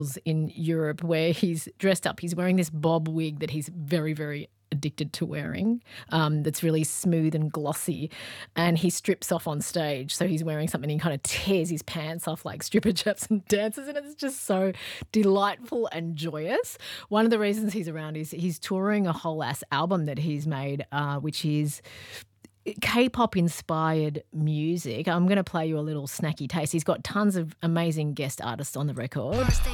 in Europe where he's dressed up. He's wearing this bob wig that he's very, very addicted to wearing, that's really smooth and glossy, and he strips off on stage. So he's wearing something and he kind of tears his pants off like stripper chaps and dances, and it's just so delightful and joyous. One of the reasons he's around is he's touring a whole ass album that he's made, which is K-pop inspired music. I'm going to play you a little snacky taste. He's got tons of amazing guest artists on the record.